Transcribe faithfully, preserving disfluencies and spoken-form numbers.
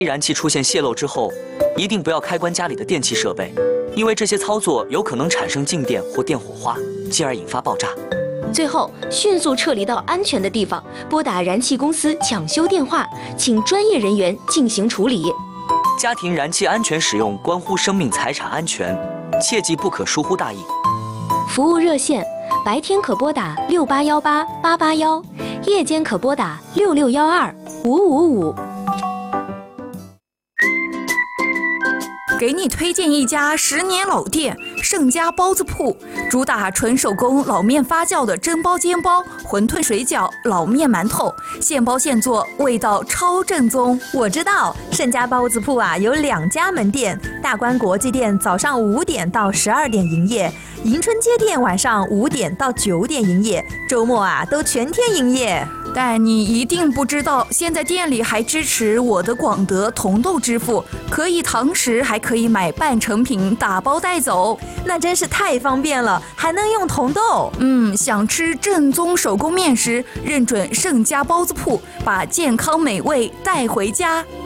燃气出现泄漏之后，一定不要开关家里的电气设备，因为这些操作有可能产生静电或电火花，进而引发爆炸。 最后，迅速撤离到安全的地方，拨打燃气公司抢修电话，请专业人员进行处理。 家庭燃气安全使用关乎生命财产安全，切记不可疏忽大意。 服务热线：白天可拨打六八幺八八八幺，夜间可拨打六六幺二五五五。 给你推荐一家十年老店盛家包子铺，主打纯手工老面发酵的蒸包、煎包、馄饨、水饺、老面、馒头，现包现做，味道超正宗。 我知道盛家包子铺啊有两家门店，大观国际店早上五点到十二点营业，迎春街店晚上五点到九点营业，周末啊都全天营业。 但你一定不知道，现在店里还支持我的广德同豆支付，可以堂食，还可以买半成品打包带走， 那真是太方便了，还能用同豆。 嗯，想吃正宗手工面食，认准盛家包子铺，把健康美味带回家。